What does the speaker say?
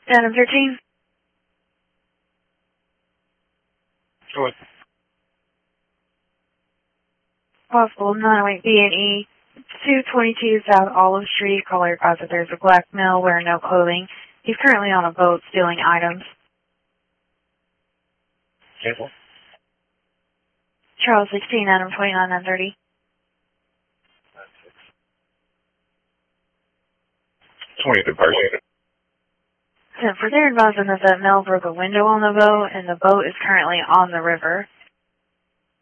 Adam 13. Sure. Possible 908 B&E, 222 South Olive Street. Caller advised that there's a black male wearing no clothing. He's currently on a boat stealing items. Careful. Charles 16, Adam 29, 930. 20th person. For their advising that male broke a window on the boat, and the boat is currently on the river.